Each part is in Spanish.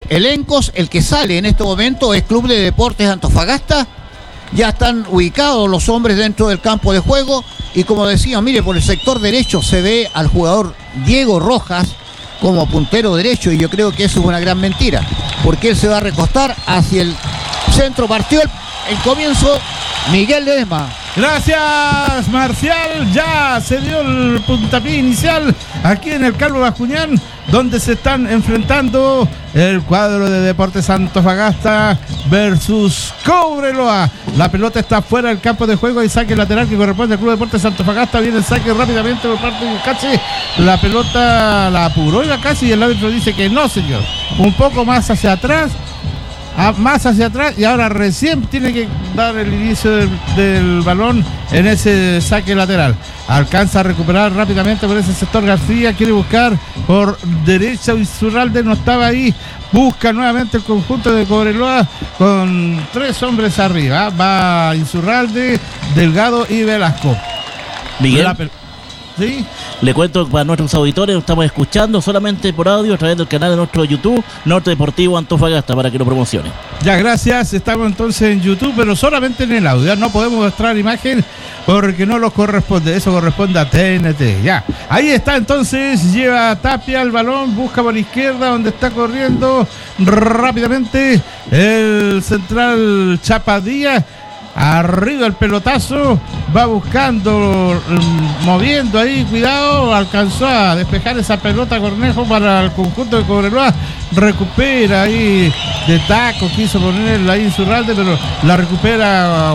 elencos, el que sale en este momento es Club de Deportes Antofagasta. Ya están ubicados los hombres dentro del campo de juego y como decía, mire, por el sector derecho se ve al jugador Diego Rojas como puntero derecho y yo creo que eso es una gran mentira, porque él se va a recostar hacia el centro. Partió el comienzo Miguel Ledesma. Gracias, Marcial. Ya se dio el puntapié inicial aquí en el Carlos Bascuñán, donde se están enfrentando el cuadro de Deportes Antofagasta versus Cobreloa. La pelota está fuera del campo de juego y saque lateral que corresponde al Club Deportes Antofagasta. Viene el saque rápidamente por parte de Casi. La pelota la apuró y casi el árbitro dice que no, señor. Un poco más hacia atrás. Más hacia atrás y ahora recién tiene que dar el inicio del balón en ese saque lateral. Alcanza a recuperar rápidamente por ese sector García, quiere buscar por derecha Insurralde, no estaba ahí, busca nuevamente el conjunto de Cobreloa con 3 hombres arriba, va Insurralde, Delgado y Velasco. Miguel, ¿sí? Le cuento para nuestros auditores, lo estamos escuchando solamente por audio a través del canal de nuestro YouTube, Norte Deportivo Antofagasta, para que lo promocione. Ya, gracias, estamos entonces en YouTube, pero solamente en el audio, no podemos mostrar imagen porque no nos corresponde, eso corresponde a TNT, ya. Ahí está entonces, lleva Tapia el balón, busca por la izquierda donde está corriendo rápidamente el central Chapadía. Arriba el pelotazo, va buscando, moviendo ahí, cuidado, alcanzó a despejar esa pelota Cornejo para el conjunto de Cobreloa, recupera ahí de taco, quiso ponerla ahí Insurralde, pero la recupera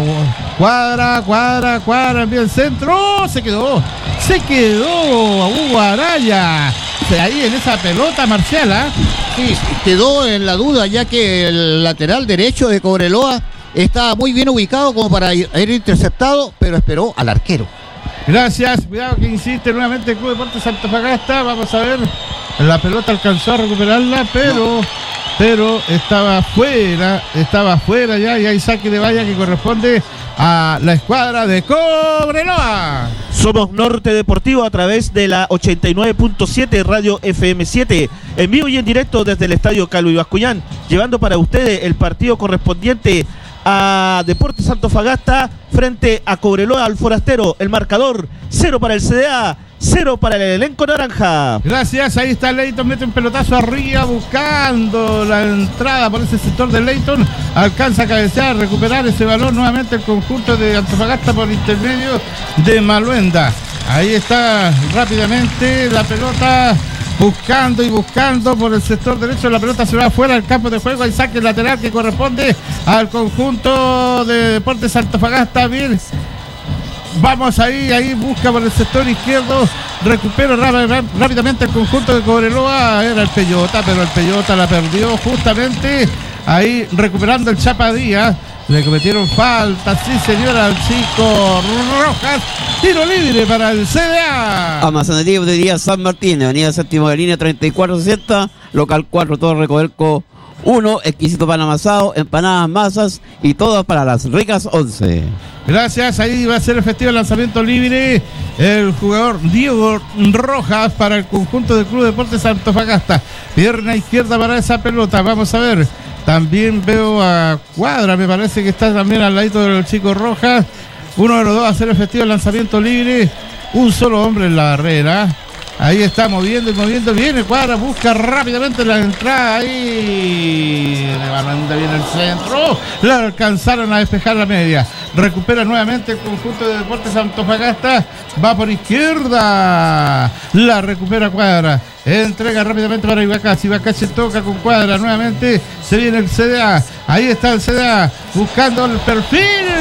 Cuadra, envía el centro, se quedó Hugo Araya, ahí en esa pelota Marcial, ¿eh? Sí, quedó en la duda ya que el lateral derecho de Cobreloa está muy bien ubicado como para ir interceptado, pero esperó al arquero. Gracias, cuidado que insiste nuevamente el Club Deportes Antofagasta. Vamos a ver, la pelota alcanzó a recuperarla, pero estaba fuera ya, y hay saque de valla que corresponde a la escuadra de Cobreloa. Somos Norte Deportivo a través de la 89.7 Radio FM7, en vivo y en directo desde el Estadio Calvo Bascuñán, llevando para ustedes el partido correspondiente a Deportes Antofagasta frente a Cobreloa al Forastero. El marcador 0 para el CDA, 0 para el elenco naranja. Gracias, ahí está Leighton, mete un pelotazo arriba buscando la entrada por ese sector de Leighton, alcanza a cabecear, recuperar ese balón nuevamente el conjunto de Antofagasta por intermedio de Maluenda. Ahí está rápidamente la pelota, buscando por el sector derecho, la pelota se va fuera del campo de juego, hay saque lateral que corresponde al conjunto de Deportes Antofagasta. Bien, vamos ahí busca por el sector izquierdo, recupera rápidamente el conjunto de Cobreloa, era el Peyota, pero el Peyota la perdió justamente ahí recuperando el Chapadía. Le cometieron falta, sí señora, al chico Rojas. Tiro libre para el CDA. Almacenería de Día San Martín, avenida Séptimo de Línea 3460, local 4, Torre Codelco 1, exquisito pan amasado, empanadas, masas y todas para las ricas 11. Gracias, ahí va a ser efectivo el lanzamiento libre el jugador Diego Rojas para el conjunto del Club Deportes Antofagasta. Pierna izquierda para esa pelota, vamos a ver. También veo a Cuadra, me parece que está también al ladito del chico Rojas. Uno de los dos va a ser efectivo el lanzamiento libre. Un solo hombre en la barrera. Ahí está moviendo, viene Cuadra, busca rápidamente la entrada ahí. De Barranda viene el centro. La alcanzaron a despejar la media. Recupera nuevamente el conjunto de Deportes Antofagasta. Va por izquierda. La recupera Cuadra. Entrega rápidamente para Ibacasi. Ibacasi toca con Cuadra. Nuevamente se viene el CDA. Ahí está el CDA buscando el perfil.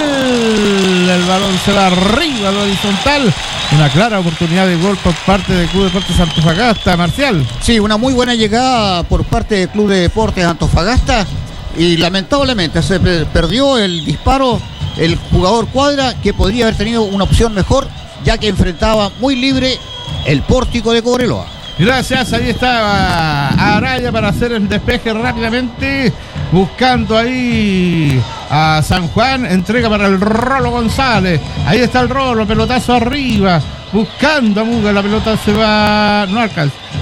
El balón se va arriba al horizontal. Una clara oportunidad de gol por parte del Club Deportes Antofagasta, Marcial. Sí, una muy buena llegada por parte del Club de Deportes Antofagasta. Y lamentablemente se perdió el disparo el jugador Cuadra, que podría haber tenido una opción mejor, ya que enfrentaba muy libre el pórtico de Cobreloa. Gracias, ahí está Araya para hacer el despeje rápidamente, buscando ahí a San Juan, entrega para el Rolo González, ahí está el Rolo, pelotazo arriba, buscando a Muga, la pelota se va, no alcanza,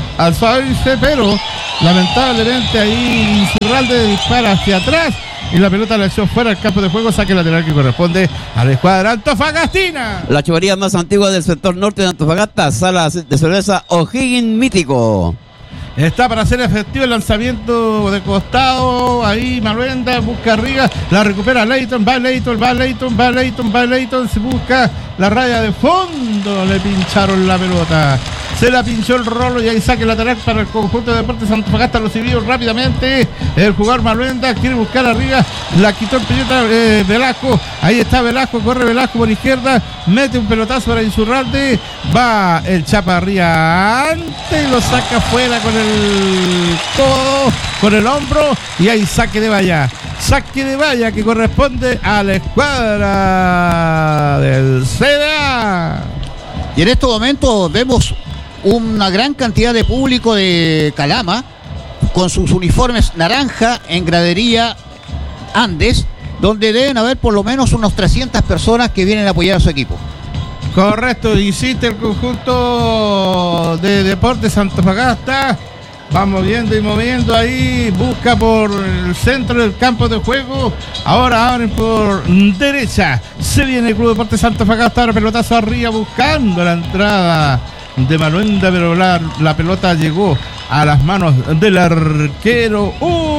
Alzarse, pero lamentablemente ahí Insurralde dispara hacia atrás y la pelota la echó fuera del campo de juego, saque lateral que corresponde a la escuadra antofagastina. La chivaría más antigua del sector norte de Antofagasta, sala de cerveza O'Higgins Mítico. Está para hacer efectivo el lanzamiento de costado. Ahí Maluenda busca arriba, la recupera Leighton, va Leighton, se busca la raya de fondo, le pincharon la pelota. Se la pinchó el Rolo y hay saque lateral para el conjunto de Deportes Antofagasta. Lo sirvió rápidamente el jugador Maluenda, quiere buscar arriba, la quitó el pelota Velasco. Ahí está Velasco, corre Velasco por izquierda, mete un pelotazo para Insurralde, va el Chaparriante y lo saca fuera con el codo, con el hombro, y hay saque de valla. Saque de valla que corresponde a la escuadra del CDA. Y en estos momentos vemos una gran cantidad de público de Calama con sus uniformes naranja en gradería Andes, donde deben haber por lo menos unos 300 personas que vienen a apoyar a su equipo. Correcto, insiste el conjunto de Deportes Antofagasta. Va moviendo y moviendo ahí, busca por el centro del campo de juego. Ahora abren por derecha. Se viene el Club Deportes Antofagasta, ahora pelotazo arriba buscando la entrada de Maluenda, pero la pelota llegó a las manos del arquero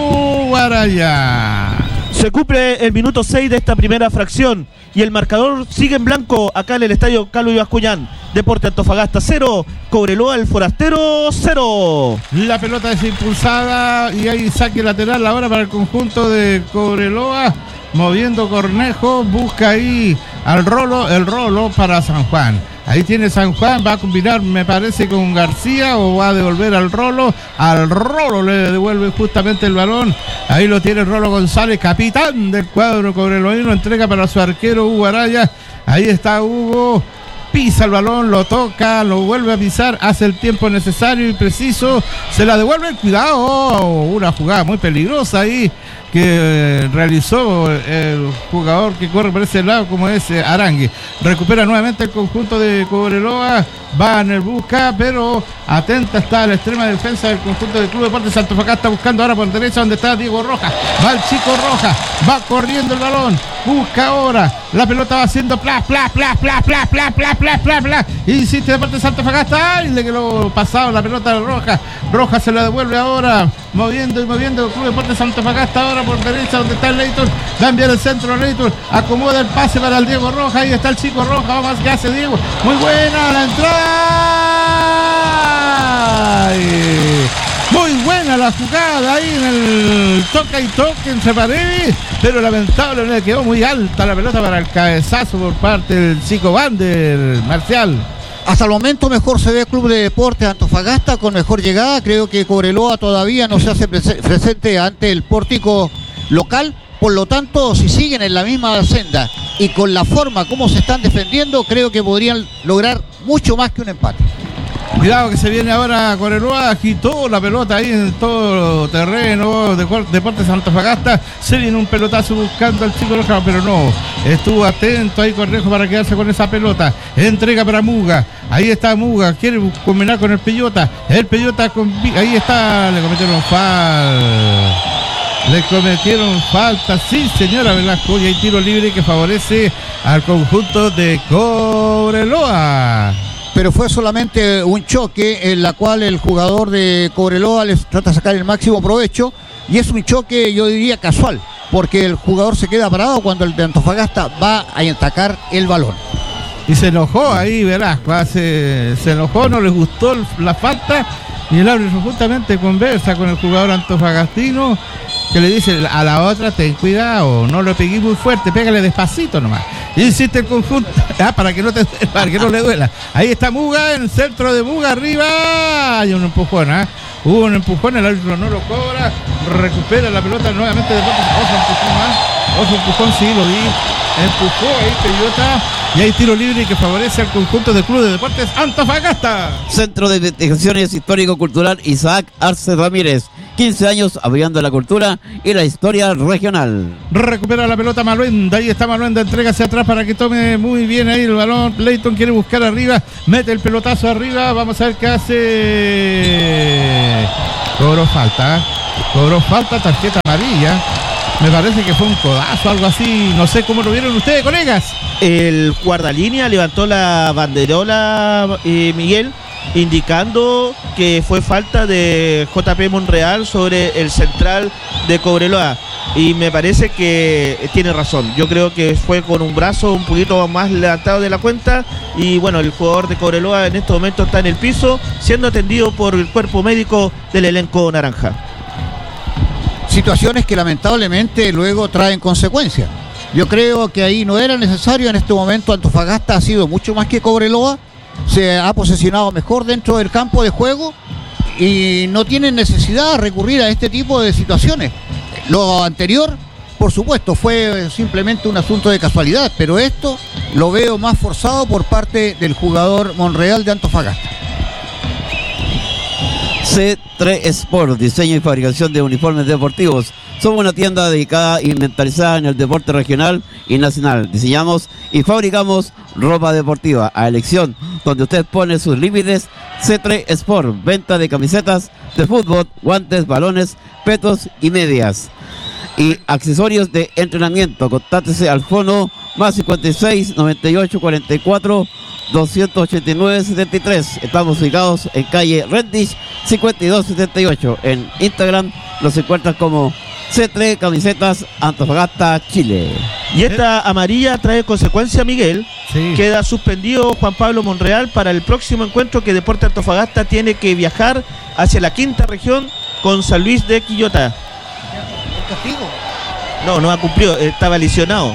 Guaraya. Se cumple el minuto 6 de esta primera fracción y el marcador sigue en blanco acá en el estadio Calvo Ibascuyán. Deportes Antofagasta 0, Cobreloa el Forastero 0. La pelota es impulsada y hay saque lateral ahora para el conjunto de Cobreloa. Moviendo Cornejo, busca ahí al Rolo, el Rolo para San Juan. Ahí tiene San Juan, va a combinar, me parece, con García o va a devolver al Rolo. Al Rolo le devuelve justamente el balón. Ahí lo tiene Rolo González, capitán del cuadro cobreloino. Entrega para su arquero Hugo Araya. Ahí está Hugo. Pisa el balón, lo toca, lo vuelve a pisar, hace el tiempo necesario y preciso. Se la devuelve, cuidado. Una jugada muy peligrosa ahí que realizó el jugador que corre por ese lado, como es Arangue. Recupera nuevamente el conjunto de Cobreloa, va en el busca, pero atenta está a la extrema defensa del conjunto del Club Deportes Antofagasta, buscando ahora por derecha donde está Diego Rojas. Va el chico Rojas, va corriendo el balón, busca ahora, la pelota va haciendo plas, insiste Deportes Antofagasta, y le quedó pasado la pelota de Rojas. Rojas se la devuelve ahora, moviendo el Club Deportes Antofagasta ahora por derecha donde está el Leighton, va a enviar el centro Leighton, acomoda el pase para el Diego Rojas, ahí está el chico Rojas, vamos a ver qué hace Diego, muy buena la entrada, muy buena la jugada ahí en el toca y toque entre paredes, pero lamentablemente quedó muy alta la pelota para el cabezazo por parte del chico Vander Marcial. Hasta el momento mejor se ve el Club de Deportes Antofagasta con mejor llegada. Creo que Cobreloa todavía no se hace presente ante el pórtico local. Por lo tanto, si siguen en la misma senda y con la forma como se están defendiendo, creo que podrían lograr mucho más que un empate. Cuidado que se viene ahora Cobreloa, agitó la pelota ahí en todo terreno, Deportes Antofagasta, se viene un pelotazo buscando al chico Rojas, pero no, estuvo atento ahí Cornejo para quedarse con esa pelota, entrega para Muga, ahí está Muga, quiere combinar con el Peyota, ahí está, le cometieron falta, sí señora Velasco, y hay tiro libre que favorece al conjunto de Cobreloa. Pero fue solamente un choque en la cual el jugador de Cobreloa les trata de sacar el máximo provecho, y es un choque, yo diría, casual, porque el jugador se queda parado cuando el de Antofagasta va a atacar el balón. Y se enojó ahí Velasco, se enojó, no les gustó la falta, y el árbitro justamente conversa con el jugador antofagastino, que le dice a la otra, ten cuidado, no lo pegué muy fuerte, pégale despacito nomás. Y insiste el conjunto, para que no le duela. Ahí está Muga, en el centro de Muga, arriba. Hay un empujón, hubo un empujón, el árbitro no lo cobra, recupera la pelota nuevamente de otro empujón, sí, lo vi. Empujó ahí Peyota, y hay tiro libre que favorece al conjunto del Club de Deportes Antofagasta. Centro de Investigaciones Histórico-Cultural Isaac Arce Ramírez, 15 años apoyando la cultura y la historia regional. Recupera la pelota Maluenda, ahí está Maluenda, entrega hacia atrás para que tome muy bien ahí el balón. Leighton quiere buscar arriba, mete el pelotazo arriba, vamos a ver qué hace. Cobró falta, tarjeta amarilla. Me parece que fue un codazo, algo así, no sé cómo lo vieron ustedes, colegas. El guardalínea levantó la banderola, Miguel, indicando que fue falta de JP Monreal sobre el central de Cobreloa. Y me parece que tiene razón. Yo creo que fue con un brazo un poquito más levantado de la cuenta. Y bueno, el jugador de Cobreloa en este momento está en el piso, siendo atendido por el cuerpo médico del elenco naranja. Situaciones que lamentablemente luego traen consecuencias. Yo creo que ahí no era necesario. En este momento Antofagasta ha sido mucho más que Cobreloa, se ha posicionado mejor dentro del campo de juego y no tienen necesidad de recurrir a este tipo de situaciones. Lo anterior, por supuesto, fue simplemente un asunto de casualidad, pero esto lo veo más forzado por parte del jugador Monreal de Antofagasta. C3 Sport, diseño y fabricación de uniformes deportivos. Somos una tienda dedicada e inventarizada en el deporte regional y nacional. Diseñamos y fabricamos ropa deportiva a elección, donde usted pone sus límites. C3 Sport, venta de camisetas de fútbol, guantes, balones, petos y medias. Y accesorios de entrenamiento. Contáctese al fono más 56 98 44 289 73. Estamos ubicados en calle Rendich 5278. En Instagram los encuentran como C3 Camisetas Antofagasta, Chile. Y esta amarilla trae consecuencia, Miguel. Sí. Queda suspendido Juan Pablo Monreal para el próximo encuentro que Deportes Antofagasta tiene que viajar hacia la quinta región con San Luis de Quillota. ¿El castigo? No ha cumplido, estaba lesionado,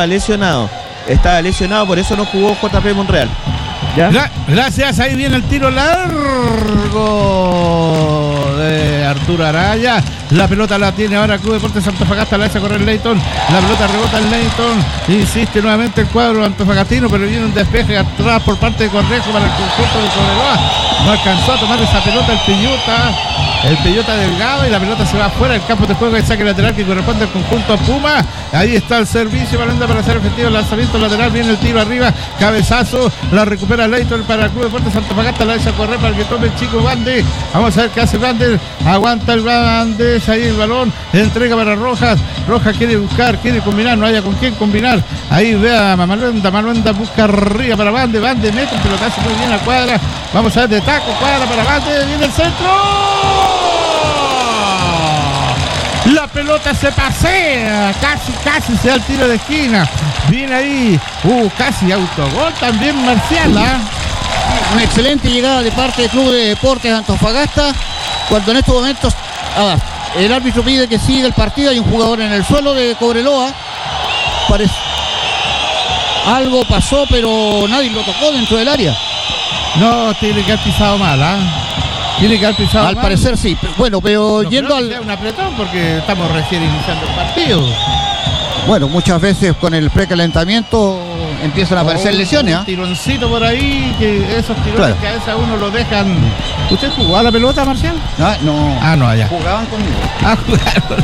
por eso no jugó JP Monreal. ¿Ya? Gracias, ahí viene el tiro largo de Arturo Araya. La pelota la tiene ahora Club Deportes Antofagasta, la hace correr Leighton. La pelota rebota en Leighton. Insiste nuevamente el cuadro antofagastino, pero viene un despeje atrás por parte de Correjo para el conjunto de Cobreloa. No alcanzó a tomar esa pelota el Peyota Delgado, y la pelota se va afuera del campo de juego. El saque lateral que corresponde al conjunto Puma. Ahí está el servicio, Valenda para hacer efectivo el lanzamiento lateral. Viene el tiro arriba, cabezazo, la recupera Leighton para el Club Deportes Antofagasta, la deja correr para que tome el chico Bandes. Vamos a ver qué hace Bandes. Aguanta el Bandes, ahí el balón, entrega para Rojas. Rojas quiere buscar, quiere combinar, no haya con quién combinar. Ahí ve a Maluenda busca arriba para Bandes, mete un pelotazo muy bien a Cuadra. Vamos a ver de taco, Cuadra para Bandes, viene el centro. La pelota se pasea, casi se da el tiro de esquina. Viene ahí, casi autogol también Marcial. Una excelente llegada de parte del Club de Deportes Antofagasta, cuando en estos momentos el árbitro pide que siga el partido. Hay un jugador en el suelo de Cobreloa. Algo pasó, pero nadie lo tocó dentro del área. No, tiene que haber pisado mal, Tiene que haber pisado al mal. parecer sí. Bueno, pero no, yendo al... un apretón porque estamos recién iniciando el partido. Bueno, muchas veces con el precalentamiento empiezan a aparecer lesiones. Un tironcito por ahí, que esos tirones claro, que a veces a uno lo dejan. ¿Usted jugó a la pelota, Marcial? No. No, allá. Jugaban conmigo. Jugaron.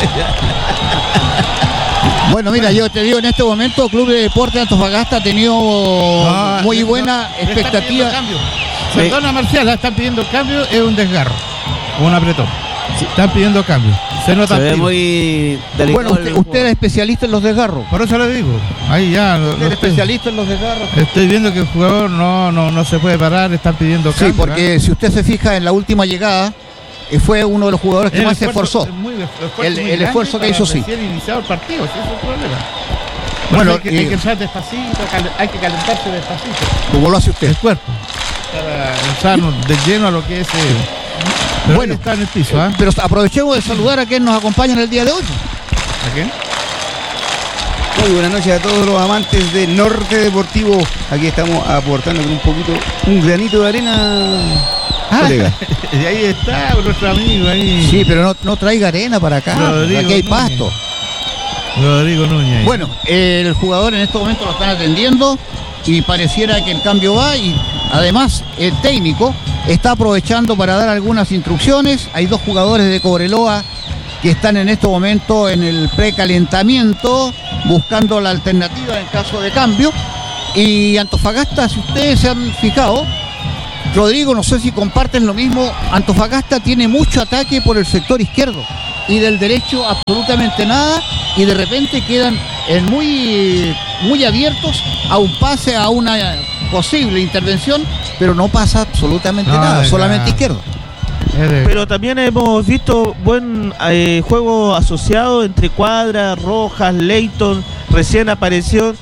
Bueno, mira, yo te digo, en este momento Club de Deportes Antofagasta ha tenido muy buena expectativa. Perdona, Marcial, están pidiendo el cambio, es un desgarro, un apretón. Sí. Están pidiendo cambio. Se nota. Se ve muy delicado. Bueno, usted es especialista en los desgarros. Por eso le digo. Ahí ya. ¿Usted es especialista en los desgarros? Estoy viendo que el jugador no se puede parar, están pidiendo cambio. Sí, porque si usted se fija en la última llegada, fue uno de los jugadores que más se esforzó. El esfuerzo que hizo, sí. Iniciado el partido, ese es el problema. Bueno, hay que entrar despacito, hay que calentarse despacito. Como lo hace usted. El cuerpo. Para usarnos de lleno a lo que es. Pero bueno, está en el piso, pero aprovechemos de saludar a quien nos acompaña en el día de hoy. ¿A quién? Muy buenas noches a todos los amantes del Norte Deportivo. Aquí estamos aportando con un granito de arena. Colega. Y ahí está nuestro amigo ahí. Sí, pero no traiga arena para acá. Rodrigo aquí hay Núñez. pasto. Rodrigo Núñez. Bueno, el jugador en este momento lo están atendiendo y pareciera que el cambio va y Además, el técnico está aprovechando para dar algunas instrucciones. Hay 2 jugadores de Cobreloa que están en este momento en el precalentamiento, buscando la alternativa en caso de cambio. Y Antofagasta, si ustedes se han fijado, Rodrigo, no sé si comparten lo mismo, Antofagasta tiene mucho ataque por el sector izquierdo y del derecho absolutamente nada, y de repente quedan muy abiertos a un pase, a una posible intervención, pero no pasa absolutamente nada, solamente izquierdo. Pero también hemos visto buen juego asociado entre Cuadra, Rojas, Leighton. Recién apareció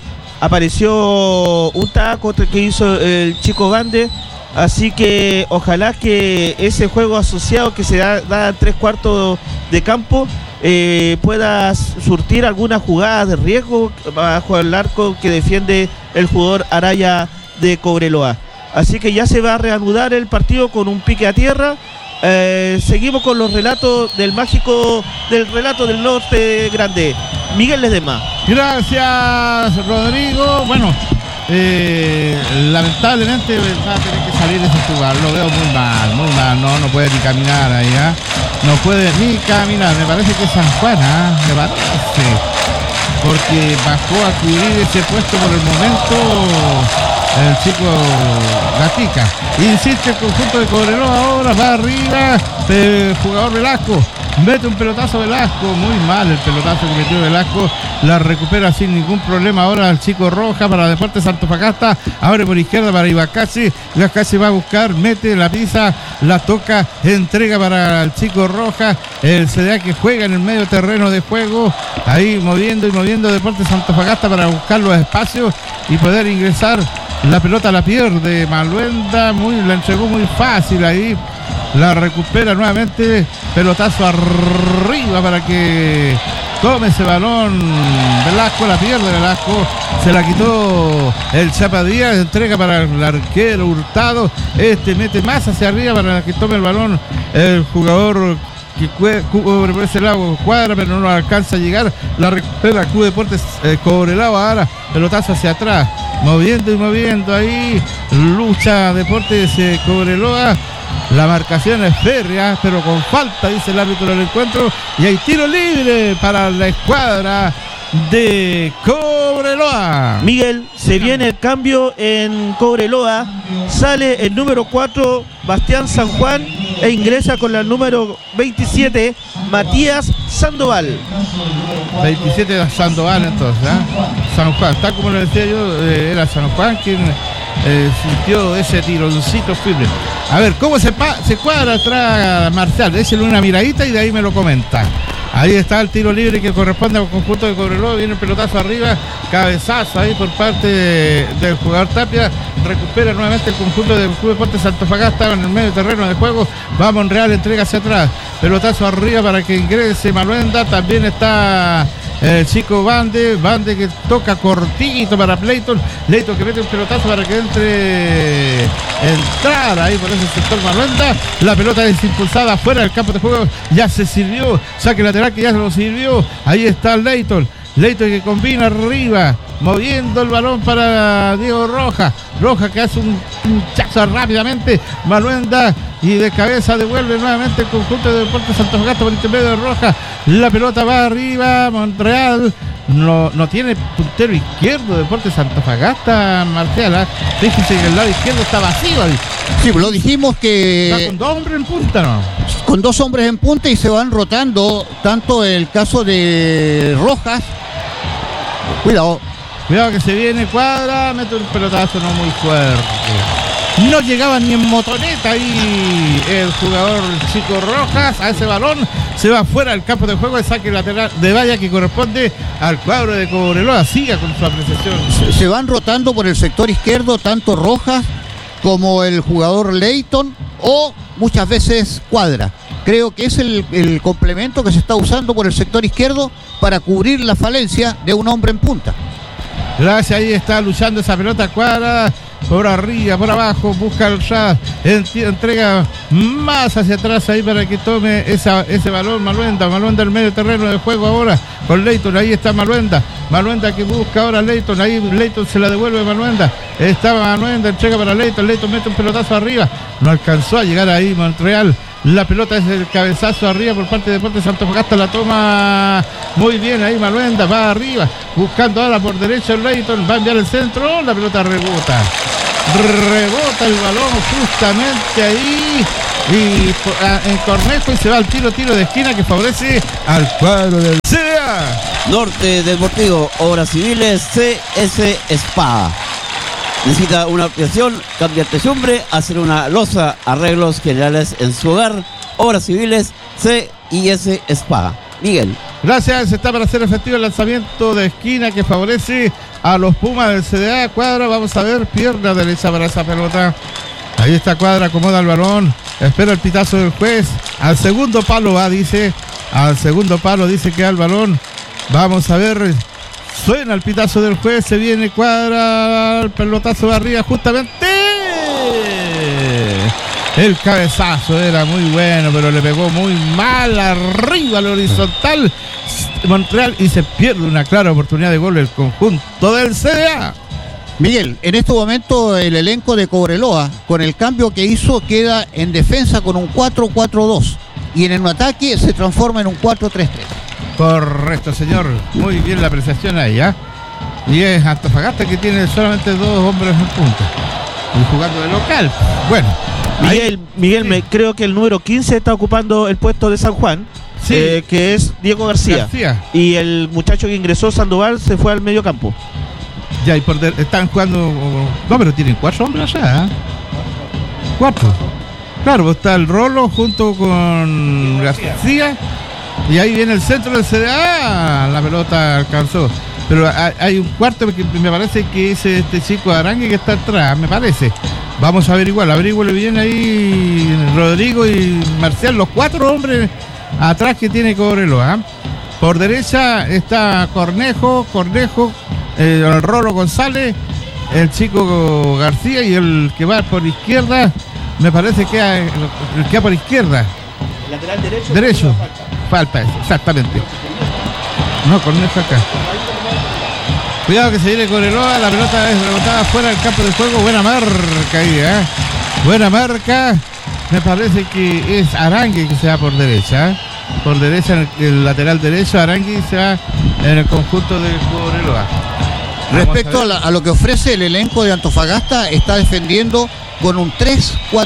un taco que hizo el Chico Bande. Así que ojalá que ese juego asociado que se da en 3/4 de campo pueda surtir algunas jugadas de riesgo bajo el arco que defiende el jugador Araya de Cobreloa. Así que ya se va a reanudar el partido con un pique a tierra. Seguimos con los relatos del mágico, del relato del norte grande, Miguel Ledesma. Gracias, Rodrigo. Bueno, lamentablemente va a tener que salir ese jugador. Lo veo muy mal, no puede ni caminar ahí, ¿eh? No puede ni caminar. Me parece que es San Juan, me parece, porque bajó a cubrir ese puesto por el momento el chico Gatica. Insiste el conjunto de Cobreloa, ahora va arriba el jugador Velasco, mete un pelotazo Velasco, muy mal el pelotazo que metió Velasco, la recupera sin ningún problema ahora el chico Roja para Deportes Antofagasta, abre por izquierda para Ibacasi va a buscar, mete la pisa, la toca, entrega para el chico Roja, el CDA que juega en el medio terreno de juego, ahí moviendo Deportes Antofagasta para buscar los espacios y poder ingresar. La pelota la pierde Maluenda, la entregó muy fácil ahí, la recupera nuevamente, pelotazo arriba para que tome ese balón Velasco, la pierde Velasco, se la quitó el Chapadía, entrega para el arquero Hurtado, mete más hacia arriba para que tome el balón el jugador que cubre por ese lado Cuadra, pero no alcanza a llegar, la recupera Club Deportes Cobreloa, ahora pelotazo hacia atrás, moviendo ahí, lucha Deportes Cobreloa, la marcación es férrea, pero con falta, dice el árbitro del encuentro, y hay tiro libre para la escuadra de Cobreloa. Miguel, se viene el cambio en Cobreloa, sale el número 4 Bastián San Juan e ingresa con la número 27 Matías Sandoval. 27 de Sandoval entonces, San Juan, tal como lo decía yo, era San Juan quien sintió ese tironcito firme. A ver, ¿cómo se cuadra atrás Marcial? Déjale una miradita y de ahí me lo comenta. Ahí está el tiro libre que corresponde al conjunto de Cobreloa. Viene el pelotazo arriba, cabezazo ahí por parte del jugador Tapia. Recupera nuevamente el conjunto del Club Deportes Antofagasta en el medio terreno de juego. Va Monreal, entrega hacia atrás. Pelotazo arriba para que ingrese Maluenda. También está el chico Bande que toca cortito para Leighton que mete un pelotazo para que entrar ahí por ese sector Maluenda. La pelota es impulsada fuera del campo de juego, ya se sirvió, saque lateral que ya se lo sirvió, ahí está Leighton que combina arriba, moviendo el balón para Diego Roja que hace un chazo rápidamente, Maluenda y de cabeza devuelve nuevamente el conjunto de Deportes Antofagasta por intermedio de Roja, la pelota va arriba, Monreal no tiene puntero izquierdo Deportes Antofagasta, Marcial, fíjense que el lado izquierdo está vacío ahí. Sí, lo dijimos que está con 2 hombres en punta, ¿no? Con 2 hombres en punta y se van rotando, tanto el caso de Rojas, cuidado que se viene Cuadra, mete un pelotazo no muy fuerte. No llegaba ni en motoneta ahí el jugador chico Rojas a ese balón. Se va fuera del campo de juego, el saque lateral de valla que corresponde al cuadro de Cobreloa. Siga con su apreciación. Se van rotando por el sector izquierdo tanto Rojas como el jugador Leighton o muchas veces Cuadra. Creo que es el complemento que se está usando por el sector izquierdo para cubrir la falencia de un hombre en punta. Gracias, ahí está luchando esa pelota Cuadra. por arriba, por abajo, busca el Shah, entrega más hacia atrás ahí para que tome ese balón. Maluenda el medio terreno de juego ahora con Leighton. Ahí está Maluenda que busca ahora Leighton. Ahí Leighton se la devuelve a Maluenda. Está Maluenda, entrega para Leighton mete un pelotazo arriba, no alcanzó a llegar ahí Montreal. La pelota es el cabezazo arriba por parte de Deportes Antofagasta, la toma muy bien ahí Maluenda, va arriba, buscando ahora por derecha Leighton, va a enviar el centro, la pelota rebota el balón justamente ahí y en Cornejo, y se va al tiro de esquina que favorece al cuadro del CDA. Norte Deportivo, Obras Civiles, CS Spa. Necesita una ampliación, cambiar techumbre, hacer una losa, arreglos generales en su hogar. Obras Civiles, CIS Spa. Miguel. Gracias, está para hacer efectivo el lanzamiento de esquina que favorece a los Pumas del CDA. Cuadra, vamos a ver, pierna derecha para esa pelota. Ahí está Cuadra, acomoda el balón, espera el pitazo del juez. Al segundo palo va, dice que va el balón. Vamos a ver. Suena el pitazo del juez, se viene Cuadra, el pelotazo de arriba justamente. El cabezazo era muy bueno, pero le pegó muy mal arriba al horizontal Montreal y se pierde una clara oportunidad de gol el conjunto del CDA. Miguel, en este momento el elenco de Cobreloa, con el cambio que hizo, queda en defensa con un 4-4-2 y en el ataque se transforma en un 4-3-3. Correcto, señor. Muy bien la apreciación ahí, ¿eh? Y es Antofagasta que tiene solamente 2 hombres en punta. Y jugando de local. Bueno. Miguel, sí. Creo que el número 15 está ocupando el puesto de San Juan. Sí. Que es Diego García. Y el muchacho que ingresó, Sandoval, se fue al medio campo. Ya, y están jugando. No, pero tienen 4 hombres allá, ¿eh? 4. Claro, pues está el Rolo junto con García. Y ahí viene el centro del CDA. La pelota alcanzó. Pero hay un cuarto que me parece que es este chico Arangue que está atrás, me parece. Vamos a averíguale bien ahí Rodrigo y Marcial, los 4 hombres atrás que tiene Cobreloa. Por derecha está Cornejo, el Rolo González, el chico García y el que va por izquierda, me parece que el que va por izquierda. Lateral derecho. Derecho. Falta, exactamente. No, Cornejo acá. Cuidado que se viene Cobreloa, la pelota es rebotada fuera del campo de juego. Buena marca ahí, ¿eh? Buena marca. Me parece que es Arangue que se va por derecha. Por derecha, en el lateral derecho, Arangue se va en el conjunto de Cobreloa. Respecto a lo que ofrece el elenco de Antofagasta, está defendiendo con un 3-4,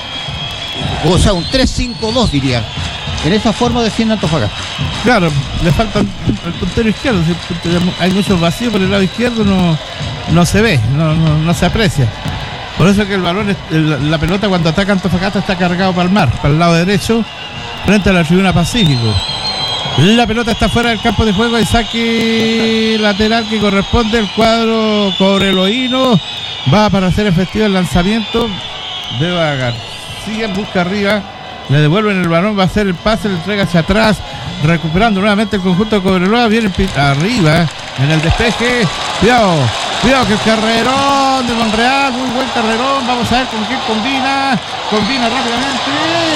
o sea, un 3-5-2 diría. En esa forma defiende Antofagasta. Claro, le falta el puntero izquierdo. Hay muchos vacíos por el lado izquierdo, no se ve, no se aprecia. Por eso que el balón, la pelota cuando ataca Antofagasta está cargado para el mar, para el lado derecho, frente a la tribuna Pacífico. La pelota está fuera del campo de juego, el saque lateral que corresponde al cuadro cobreloíno. Va para hacer efectivo el lanzamiento. Beba García busca arriba. Le devuelven el balón, va a hacer el pase, le entrega hacia atrás, recuperando nuevamente el conjunto de Cobreloa. Viene arriba en el despeje. Cuidado que el carrerón de Monreal, muy buen carrerón. Vamos a ver con quién combina rápidamente.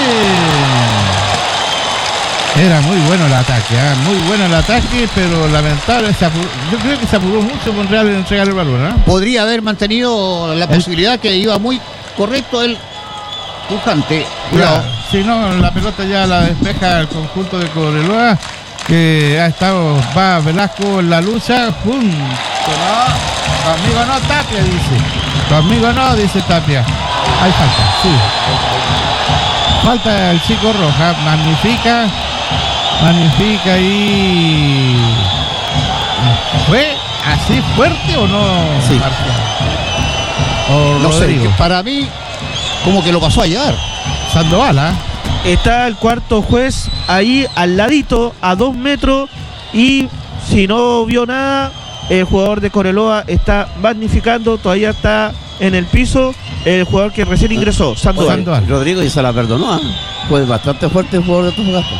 Era muy bueno el ataque, muy bueno el ataque, pero lamentable, yo creo que se apuró mucho Monreal en entregar el balón. Podría haber mantenido la posibilidad, que iba muy correcto el pujante. Cuidado. Si no, la pelota ya la despeja el conjunto de Cobreloa, que ha estado, va Velasco en la lucha, junto, conmigo no, Tapia dice. Conmigo no, dice Tapia. Hay falta, sí. Falta el chico Roja, magnifica y... ¿Fue así fuerte o no? Sí. No sé, para mí como que lo pasó a llevar Sandoval. Está el cuarto juez ahí al ladito, a 2 metros, y si no vio nada, el jugador de Cobreloa está magnificando, todavía está en el piso el jugador que recién ingresó, Sandoval. Rodrigo, y se la perdonó, Fue bastante fuerte el jugador de Antofagasta.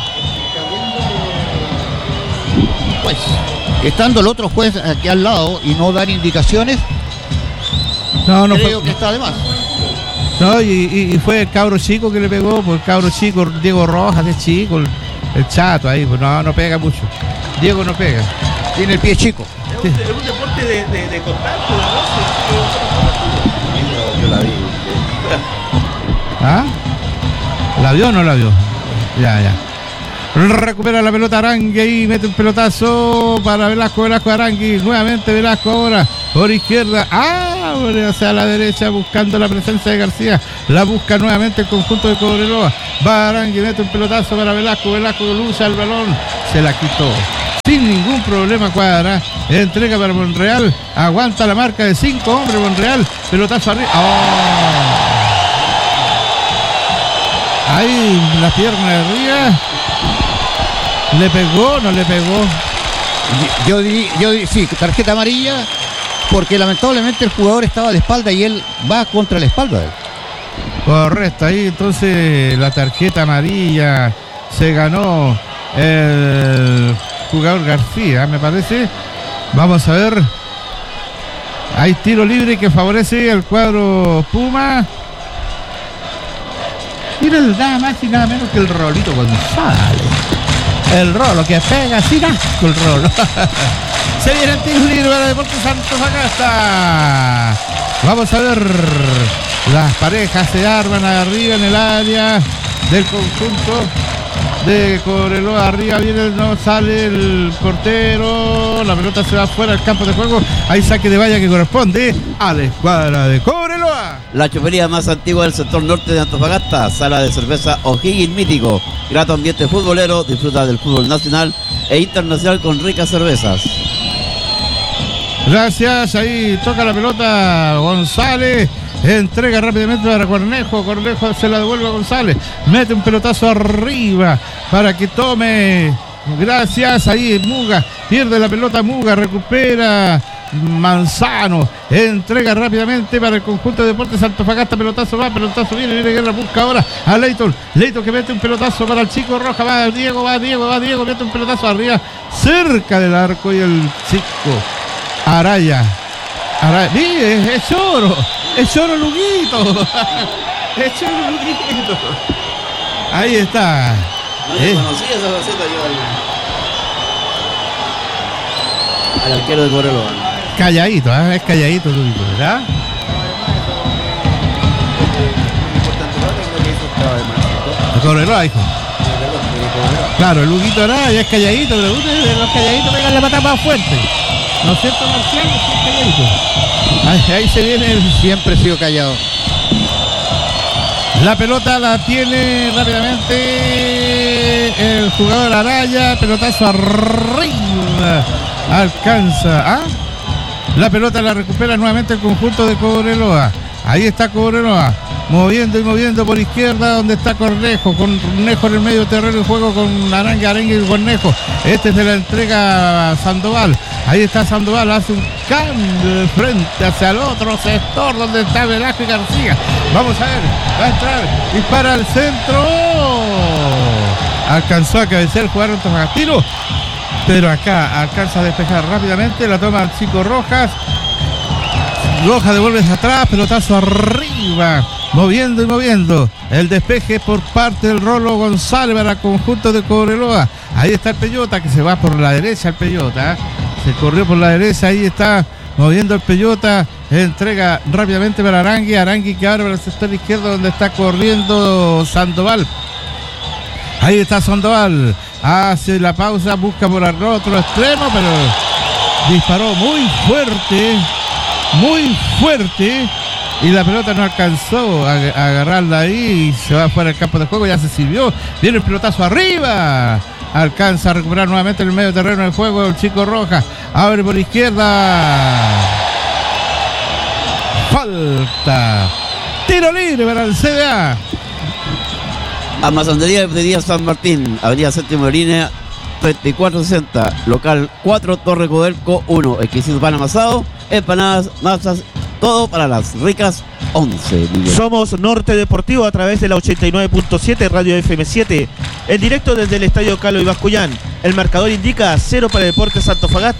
Pues, estando el otro juez aquí al lado y no dar indicaciones, No creo fue, que está de más. no, y fue el cabro chico que le pegó, pues el cabro chico, Diego Rojas, es chico, el chato ahí, pues no pega mucho. Diego no pega. Tiene el pie chico. Sí. Es un deporte de contacto, de roce. Yo la vi. ¿Ah? ¿La vio o no la vio? Ya. Recupera la pelota Arangui ahí, mete un pelotazo para Velasco Arangui, nuevamente Velasco ahora por izquierda, abre hacia la derecha buscando la presencia de García, la busca nuevamente el conjunto de Cobreloa, va Arangui, mete un pelotazo para Velasco lucha el balón, se la quitó sin ningún problema Cuadra, entrega para Monreal, aguanta la marca de 5 hombres Monreal, pelotazo arriba, ahí la pierna de arriba. ¿Le pegó o no le pegó? Yo diría, sí, tarjeta amarilla, porque lamentablemente el jugador estaba de espalda y él va contra la espalda de él. Correcto, ahí entonces la tarjeta amarilla se ganó el jugador García, me parece. Vamos a ver. Hay tiro libre que favorece el cuadro Puma. Mira, nada más y nada menos que el Rolito González. El Rolo que pega sin asco el Rolo. Se viene el tiro libre para Deportes Antofagasta. Vamos a ver. Las parejas se arman arriba en el área del conjunto de Cobreloa. Arriba viene, no sale el portero. La pelota se va fuera del campo de juego. Hay saque de valla que corresponde a la escuadra de Cobreloa. La chofería más antigua del sector norte de Antofagasta, sala de cerveza O'Higgins Mítico, grato ambiente futbolero, disfruta del fútbol nacional e internacional con ricas cervezas. Gracias, ahí toca la pelota González, entrega rápidamente para Cornejo se la devuelve a González, mete un pelotazo arriba para que tome, gracias, ahí Muga, pierde la pelota Muga, recupera Manzano, entrega rápidamente para el conjunto de Deportes Antofagasta, pelotazo viene Guerra, busca ahora a Leighton que mete un pelotazo para el chico Roja, va Diego, mete un pelotazo arriba, cerca del arco y el chico Araya, mire, es Choro Luguito, ahí está. No conocí esa faceta yo al arquero de Cobreloa. Calladito, es calladito Luguito, ¿verdad? De Cobreloa, hijo. Claro, el Luguito Araya es calladito, pero uno de los calladitos pegan la patada más fuerte. ¿No es cierto, Marcial? Es calladito. Ahí se viene Siempre he sido callado. la pelota, la tiene rápidamente el jugador Araya, pelotazo arriba, alcanza, la pelota la recupera nuevamente el conjunto de Cobreloa. Ahí está Cobreloa, moviendo por izquierda donde está Cornejo en el medio terreno de juego con Arangui y Cornejo. Este se la entrega a Sandoval. Ahí está Sandoval, hace un cambio de frente hacia el otro sector donde está Velasco y García. Vamos a ver, va a entrar, dispara al centro. Alcanzó a cabecear el jugador antofagastino, pero acá alcanza a despejar rápidamente, la toma el chico Rojas. Rojas devuelve hacia atrás, pelotazo arriba, moviendo. El despeje por parte del Rolo González para el conjunto de Cobreloa. Ahí está el Peyota que se va por la derecha, el Peyota. Se corrió por la derecha, ahí está moviendo el Peyota. Entrega rápidamente para Arangui que abre para el sector izquierdo donde está corriendo Sandoval. Ahí está Sandoval. Hace la pausa, busca por el otro extremo, pero disparó muy fuerte y la pelota no alcanzó a agarrarla ahí y se va fuera del campo de juego, ya se sirvió, viene el pelotazo arriba, alcanza a recuperar nuevamente en el medio terreno del juego el chico Rojas, abre por izquierda, falta, tiro libre para el CDA. Almacenería de San Martín, avenida Séptimo de Línea 3460, local 4, Torre Codelco 1, exquisito pan amasado, empanadas, masas, todo para las ricas 11. Miguel. Somos Norte Deportivo a través de la 89.7 Radio FM7, en directo desde el Estadio Calo Ibascuyán. El marcador indica 0 para Deportes Antofagasta,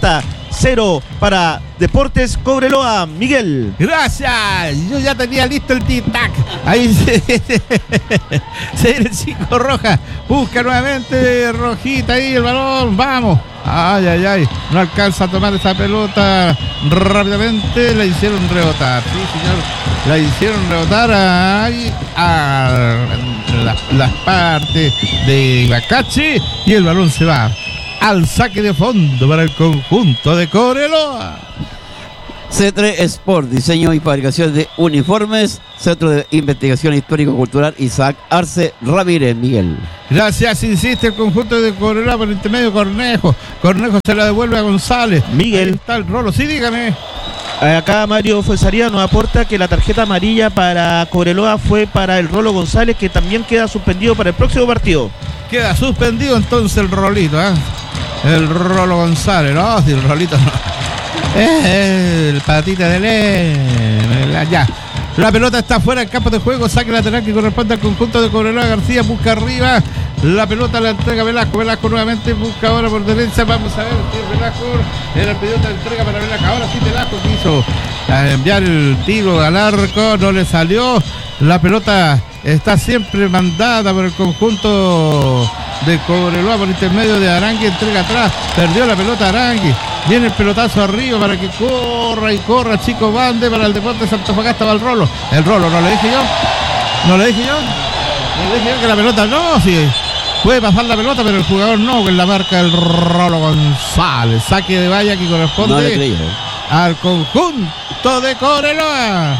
0 para Deportes Cobreloa. Miguel. Gracias, yo ya tenía listo el tic-tac. Ahí se el chico Roja. Busca nuevamente Rojita ahí el balón. Vamos. Ay. No alcanza a tomar esa pelota rápidamente. La hicieron rebotar. Sí, señor. La hicieron rebotar ahí a las partes de Ibacache. Y el balón se va al saque de fondo para el conjunto de Cobreloa. C3 Sport, diseño y fabricación de uniformes. Centro de Investigación Histórico-Cultural Isaac Arce Ramírez. Miguel. Gracias, insiste el conjunto de Cobreloa por el intermedio de Cornejo. Cornejo se la devuelve a González. Miguel. Ahí está el rolo, sí, dígame. Acá Mario Fuenzaría nos aporta que la tarjeta amarilla para Cobreloa fue para el Rolo González, que también queda suspendido para el próximo partido. Queda suspendido entonces el rolito, ¿eh? El Rolo González, no, si el rolito no. El patita de ley. Ya. La pelota está fuera del campo de juego. Saque lateral que corresponde al conjunto de Cobreloa. García busca arriba. La pelota la entrega Velasco. Velasco nuevamente busca ahora por derecha. Vamos a ver. Velasco era el pedido de entrega para Velasco. Ahora sí Velasco quiso enviar el tiro al arco. No le salió. La pelota está siempre mandada por el conjunto de Cobreloa por intermedio de Arangui. Entrega atrás. Perdió la pelota Arangui. Viene el pelotazo arriba para que corra y corra Chico Bande para el Deportes Antofagasta. Va el Rolo. El Rolo, ¿no le dije yo? ¿No le dije yo? Le dije yo que la pelota no, sí. Puede pasar la pelota, pero el jugador no, que la marca el Rolo González. Saque de valla que corresponde No le creí, al conjunto de Cobreloa.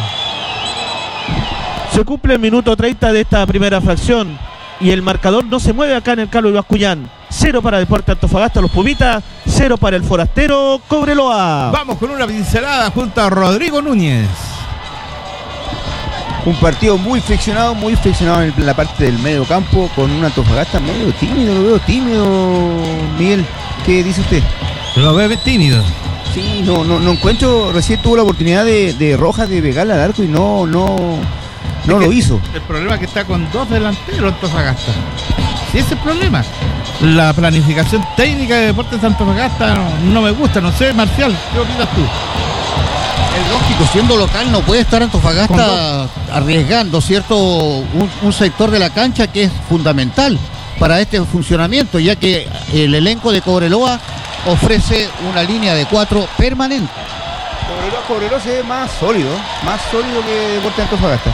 Se cumple el minuto 30 de esta primera fracción y el marcador no se mueve acá en el Carlos Ibascuyán. 0 para Deportes Antofagasta, los Pumitas, 0 para el forastero Cobreloa. Vamos con una pincelada junto a Rodrigo Núñez. Un partido muy friccionado en la parte del medio campo, con un Antofagasta medio tímido, lo veo tímido, Miguel. ¿Qué dice usted? Lo ve tímido. Sí, no encuentro, recién tuvo la oportunidad de Rojas de pegarle al arco y no lo hizo. El problema es que está con dos delanteros Antofagasta. Sí, ese es el problema. La planificación técnica de Deportes Antofagasta no me gusta, no sé, Marcial, ¿qué opinas tú? Es lógico, siendo local no puede estar Antofagasta arriesgando, ¿cierto? Un sector de la cancha que es fundamental para este funcionamiento, ya que el elenco de Cobreloa ofrece una línea de 4 permanente. Cobreloa se ve más sólido que Deportes Antofagasta.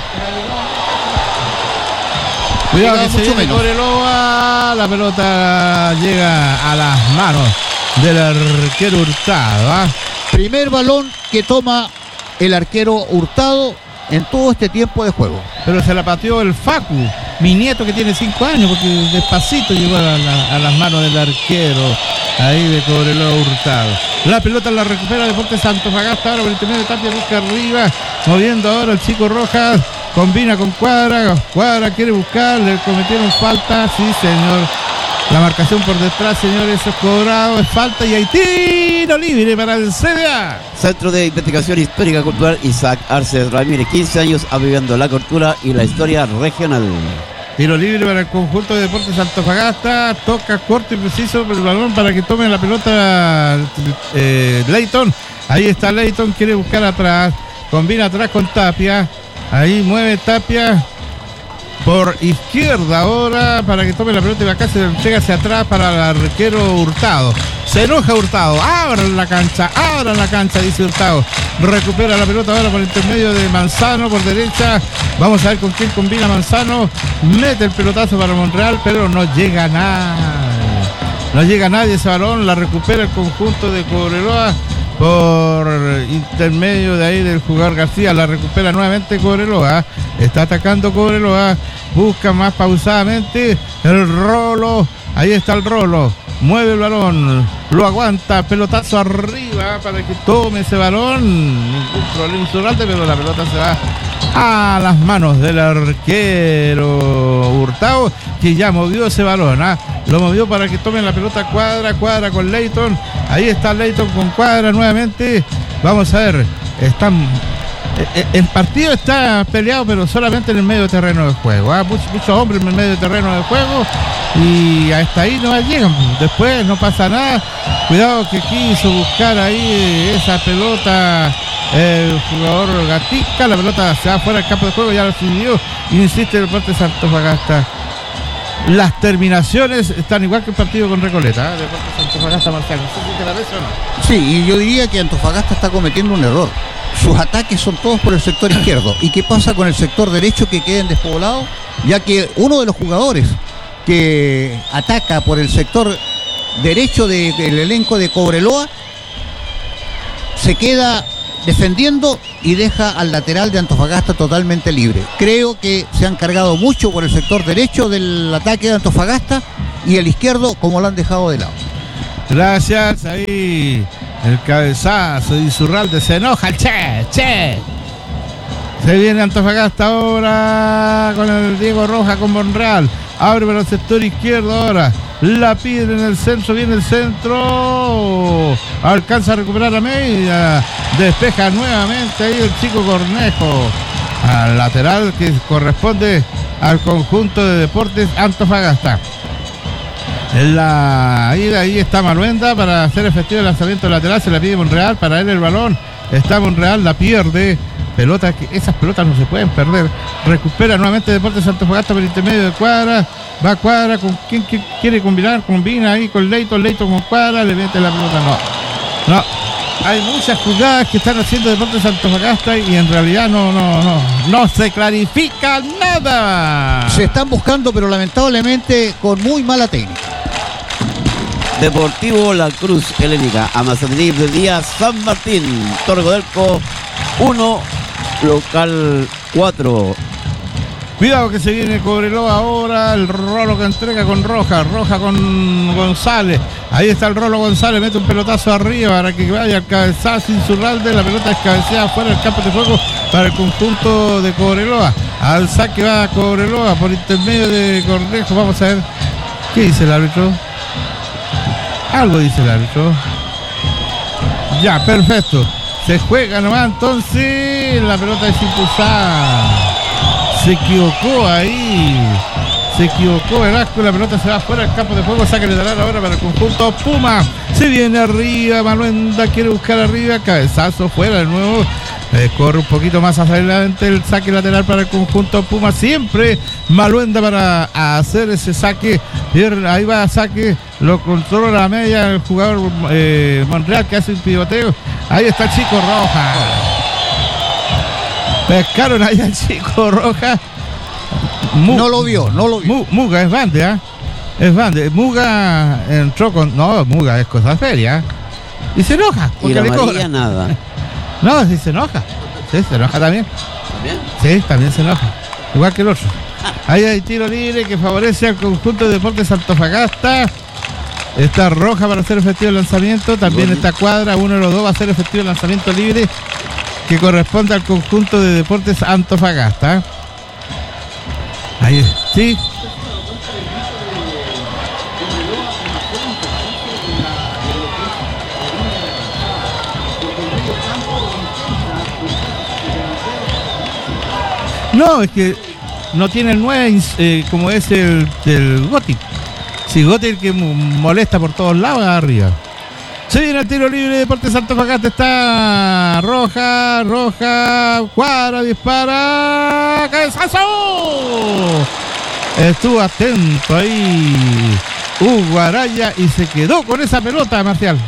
Cuidado que se viene Cobreloa, la pelota llega a las manos del arquero Hurtado. Primer balón que toma el arquero Hurtado en todo este tiempo de juego. Pero se la pateó el Facu, mi nieto que tiene 5 años, porque despacito llegó a las manos del arquero ahí de Cobreloa Hurtado. La pelota la recupera Deportes Antofagasta, ahora por el intermedio de Tapia, busca arriba, moviendo ahora el chico Rojas, combina con Cuadra quiere buscar, le cometieron falta, sí señor. La marcación por detrás, señores, es cobrado, es falta y hay tiro libre para el CDA. Centro de Investigación Histórica Cultural Isaac Arce Ramírez, 15 años aviviendo la cultura y la historia regional. Tiro libre para el conjunto de Deportes Antofagasta, toca corto y preciso el balón para que tome la pelota Leighton. Ahí está Leighton, quiere buscar atrás, combina atrás con Tapia, ahí mueve Tapia por izquierda ahora para que tome la pelota y acá se entrega hacia atrás para el arquero Hurtado. Se enoja Hurtado, abran la cancha, dice Hurtado. Recupera la pelota ahora por el intermedio de Manzano por derecha. Vamos a ver con quién combina Manzano. Mete el pelotazo para Monreal, pero no llega nada. No llega nadie ese balón, la recupera el conjunto de Cobreloa por intermedio de ahí del jugador García, la recupera nuevamente Cobreloa, está atacando Cobreloa, busca más pausadamente el Rolo, ahí está el Rolo, mueve el balón, lo aguanta, pelotazo arriba para que tome ese balón, ningún problema insurante, pero la pelota se va a las manos del arquero Hurtado, que ya movió ese balón, lo movió para que tome la pelota Cuadra con Leighton, ahí está Leighton con Cuadra nuevamente, vamos a ver, están El partido está peleado, pero solamente en el medio terreno de juego. Muchos hombres en el medio terreno de juego y hasta ahí no llegan. Después no pasa nada. Cuidado que quiso buscar ahí esa pelota el jugador Gatica. La pelota se va fuera del campo de juego, ya lo subió. Insiste el Deportes Antofagasta. Las terminaciones están igual que el partido con Recoleta. Deportes Antofagasta, Marcial. No sé si te parece o no. Sí, y yo diría que Antofagasta está cometiendo un error. Sus ataques son todos por el sector izquierdo. ¿Y qué pasa con el sector derecho que queda en despoblado? Ya que uno de los jugadores que ataca por el sector derecho del elenco de Cobreloa se queda defendiendo y deja al lateral de Antofagasta totalmente libre. Creo que se han cargado mucho por el sector derecho del ataque de Antofagasta y el izquierdo como lo han dejado de lado. Gracias, ahí el cabezazo de Insurralde, se enoja, che. Se viene Antofagasta ahora con el Diego Roja con Monreal. Abre para el sector izquierdo ahora. La pide en el centro, viene el centro. Alcanza a recuperar a media. Despeja nuevamente ahí el chico Cornejo. Al lateral que corresponde al conjunto de Deportes Antofagasta. Ahí está Maluenda para hacer efectivo el lanzamiento lateral. Se la pide Monreal, para él el balón. Está Monreal, la pierde. Esas pelotas no se pueden perder. Recupera nuevamente Deportes Antofagasta por intermedio de Cuadra. Va Cuadra, con quien quiere combinar, combina ahí con Leito con Cuadra, le mete la pelota. No. Hay muchas jugadas que están haciendo Deportes Antofagasta y en realidad no se clarifica nada. Se están buscando, pero lamentablemente con muy mala técnica. Deportivo La Cruz Helénica, Amazaní del Día, San Martín, Torgodelco 1, local 4. Cuidado que se viene Cobreloa ahora, el Rolo que entrega con Roja con González. Ahí está el Rolo González, mete un pelotazo arriba para que vaya al cabezazo Insurralde. La pelota es cabeceada fuera del campo de juego para el conjunto de Cobreloa. Al saque va Cobreloa por intermedio de Cornejo. Vamos a ver qué dice el árbitro. Algo dice el árbitro. Ya, perfecto. Se juega nomás, entonces la pelota es impulsada. Se equivocó ahí. Se equivocó Velasco, la pelota se va fuera del campo de juego. Saque lateral ahora para el conjunto Puma. Se viene arriba, Maluenda quiere buscar arriba. Cabezazo fuera de nuevo. Corre un poquito más hacia adelante el saque lateral para el conjunto Puma. Siempre Maluenda para hacer ese saque. Ahí va a saque. Lo controla a media el jugador Monreal que hace un pivoteo. Ahí está el chico Roja. Pescaron ahí al chico Roja. No lo vio. Muga es Bande, ¿eh? Es Bande. Muga entró con. No, Muga es cosa seria. Y se enoja. Y la le María cobra. nada. No, sí se enoja. Sí, se enoja también. ¿También? Sí, también se enoja. Igual que el otro. Ahí hay tiro libre que favorece al conjunto de Deportes Antofagasta. Está Roja para hacer efectivo el lanzamiento. También está Cuadra. Uno de los dos va a hacer efectivo el lanzamiento libre que corresponde al conjunto de Deportes Antofagasta. Ahí, sí. No, es que no tiene el 9 como es el del Gothic. Si Gothic el que molesta por todos lados arriba. Se viene el tiro libre de Deportes Antofagasta. Está Roja, Cuadra, dispara, cabezazo. Estuvo atento ahí Hugo Araya y se quedó con esa pelota, Marcial.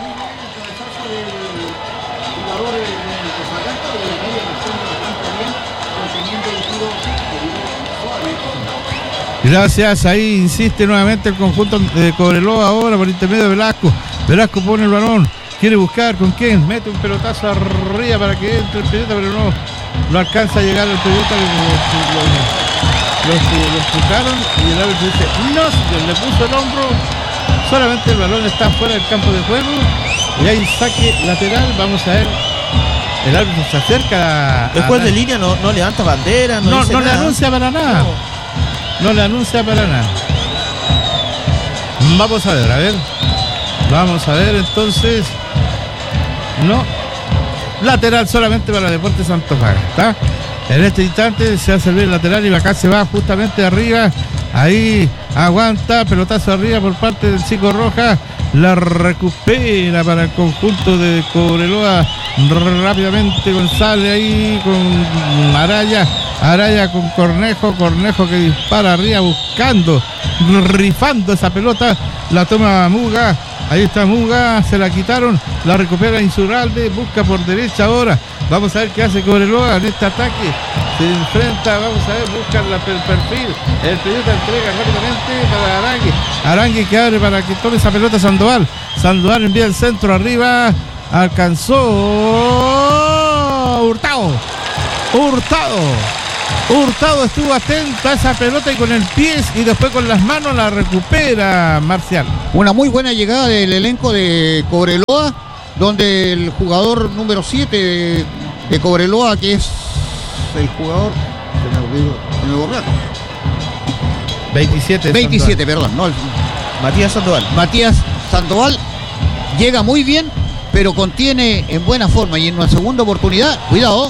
Gracias, ahí insiste nuevamente el conjunto de Cobreloa ahora por intermedio de Velasco. Velasco pone el balón, quiere buscar con quién, mete un pelotazo arriba para que entre el pelota, pero no alcanza a llegar el pelota. Lo empujaron y el árbitro dice no, le puso el hombro, solamente el balón está fuera del campo de juego y hay saque lateral. Vamos a ver, el árbitro se acerca. El juez de línea no levanta bandera, no dice le nada. anuncia para nada. No le anuncia para nada. Vamos a ver. Vamos a ver entonces. No. lateral solamente para Deportes Antofagasta. En este instante se hace el lateral y acá se va justamente arriba. Ahí aguanta, pelotazo arriba por parte del Chico Rojas. La recupera para el conjunto de Cobreloa. Rápidamente González ahí con Araya. Araya con Cornejo. Cornejo que dispara arriba buscando, rifando esa pelota. La toma Muga. Ahí está Muga, se la quitaron, la recupera Insurralde, busca por derecha ahora. Vamos a ver qué hace Cobreloa en este ataque. Se enfrenta, vamos a ver, busca el perfil. El pelota entrega rápidamente para Arangui. Arangui que abre para que tome esa pelota Sandoval. Sandoval envía el centro arriba. Alcanzó Hurtado estuvo atento a esa pelota y con el pie y después con las manos la recupera Marcial. Una muy buena llegada del elenco de Cobreloa, donde el jugador número 7 de Cobreloa, que es el jugador, se me borró. 27, perdón, no, Matías Sandoval llega muy bien, pero contiene en buena forma y en una segunda oportunidad, cuidado.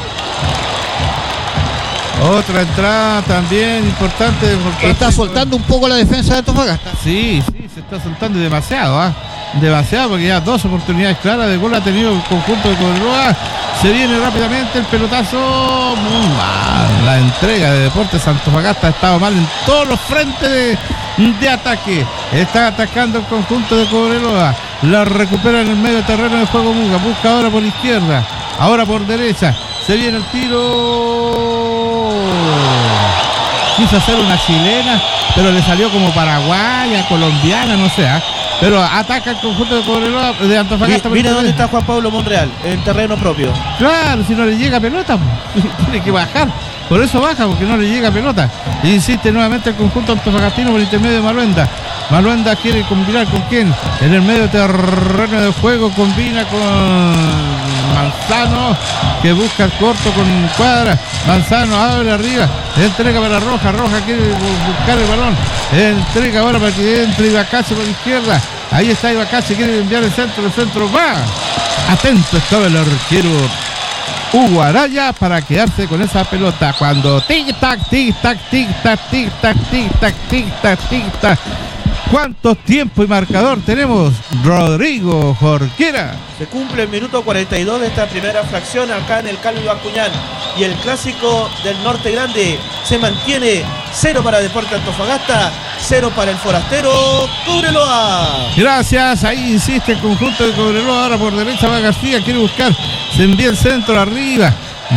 Otra entrada también importante. Está soltando un poco la defensa de Antofagasta. Sí, se está soltando demasiado, demasiado, porque ya 2 oportunidades claras de gol ha tenido el conjunto de Cobreloa. Se viene rápidamente el pelotazo. Muy mal. La entrega de Deportes Antofagasta ha estado mal en todos los frentes de ataque. Está atacando el conjunto de Cobreloa. La recupera en el medio terreno de juego Muga. Busca ahora por izquierda. Ahora por derecha. Se viene el tiro. Quiso hacer una chilena, pero le salió como paraguaya, colombiana, no sé. Pero ataca el conjunto de Cobreloa, de Antofagasta. Mira dónde está Juan Pablo Monreal, en terreno propio. Claro, si no le llega pelota, tiene que bajar. Por eso baja, porque no le llega pelota. Insiste nuevamente el conjunto antofagastino por intermedio de Maluenda. Maluenda quiere combinar con quién. En el medio terreno de juego combina con Manzano, que busca el corto con Cuadra. Manzano abre arriba, entrega para Roja. Roja quiere buscar el balón. Entrega ahora para que entre Ibacache por izquierda. Ahí está Ibacache, quiere enviar el centro va. Atento estaba el arquero Hugo Araya para quedarse con esa pelota. Cuando tic-tac, tic-tac, tic-tac, tic-tac, tic-tac, tic-tac, tic-tac. ¿Cuántos tiempo y marcador tenemos, Rodrigo Jorquera? Se cumple el minuto 42 de esta primera fracción acá en el Calvo Bascuñán. Y el clásico del Norte Grande se mantiene 0 para Deportes Antofagasta, 0 para el forastero Cobreloa. Gracias, ahí insiste el conjunto de Cobreloa. Ahora por derecha va García, quiere buscar, se envía el centro arriba.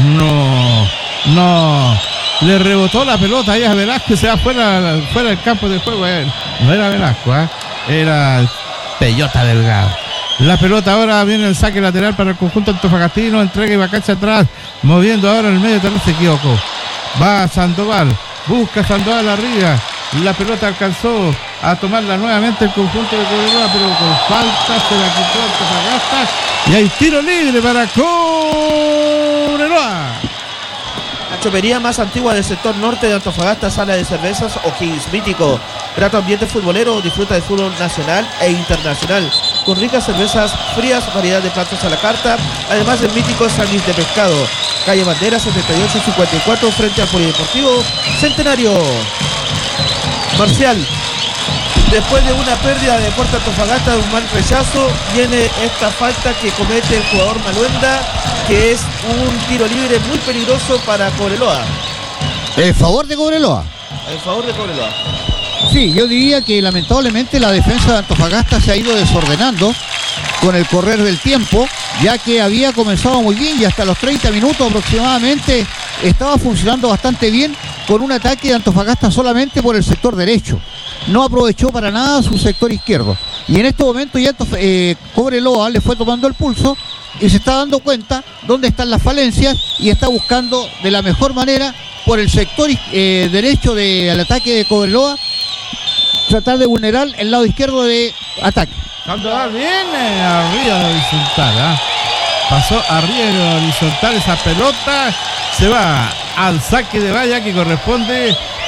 No. Le rebotó la pelota ahí a Velasco, se va fuera del campo de juego. No era Velasco, era Peyota Delgado. La pelota ahora viene el saque lateral para el conjunto antofagastino. Entrega Ibacache atrás, moviendo ahora en el medio terreno. Se equivocó. Va Sandoval, busca Sandoval arriba. La pelota alcanzó a tomarla nuevamente el conjunto de Cobreloa, pero con falta se la quitó Antofagasta. Y hay tiro libre para Cobreloa. La chopería más antigua del sector norte de Antofagasta, sala de cervezas O'Higgins Mítico. Grato ambiente futbolero, disfruta de fútbol nacional e internacional, con ricas cervezas frías, variedad de platos a la carta, además del mítico sándwich de pescado. Calle Bandera 7854 frente al Polideportivo Centenario. Marcial, después de una pérdida de Deportes Antofagasta, de un mal rechazo, viene esta falta que comete el jugador Maluenda, que es un tiro libre muy peligroso para Cobreloa. En favor de Cobreloa. En favor de Cobreloa. Sí, yo diría que lamentablemente la defensa de Antofagasta se ha ido desordenando con el correr del tiempo, ya que había comenzado muy bien y hasta los 30 minutos aproximadamente estaba funcionando bastante bien con un ataque de Antofagasta solamente por el sector derecho. No aprovechó para nada su sector izquierdo. Y en este momento ya Cobreloa le fue tomando el pulso y se está dando cuenta dónde están las falencias y está buscando de la mejor manera por el sector derecho del ataque de Cobreloa tratar de vulnerar el lado izquierdo de ataque. Sandoval viene arriba de horizontal, pasó arriba de horizontal esa pelota, se va al saque de valla que corresponde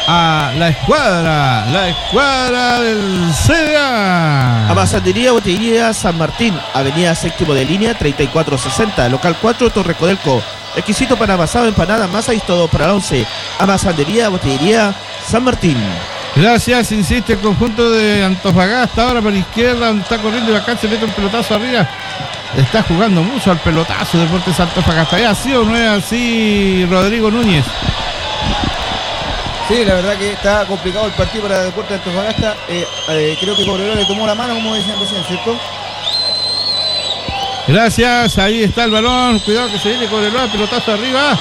a la escuadra del CDA. Amasandería Botillería San Martín, avenida Séptimo de Línea 3460, local 4, Torre Codelco. Exquisito pan amasado, empanada, masa y todo para el 11. Amasandería Botillería San Martín. Gracias, insiste el conjunto de Antofagasta, ahora por izquierda, donde está corriendo y acá se mete un pelotazo arriba. Está jugando mucho al pelotazo Deportes Antofagasta. ¿Es así o no es así, Rodrigo Núñez? Sí, la verdad que está complicado el partido para Deportes Antofagasta. Creo que Cobreloa le tomó la mano, como decían recién, ¿cierto? Gracias, ahí está el balón. Cuidado que se viene Cobreloa, pelotazo arriba.